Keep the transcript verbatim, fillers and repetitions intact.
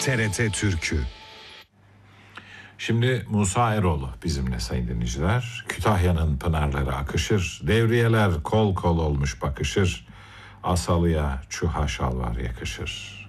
T R T Türkü. Şimdi Musa Eroğlu bizimle sayın dinleyiciler. Kütahya'nın pınarları akışır, devriyeler kol kol olmuş bakışır, asalıya çuha şalvar yakışır.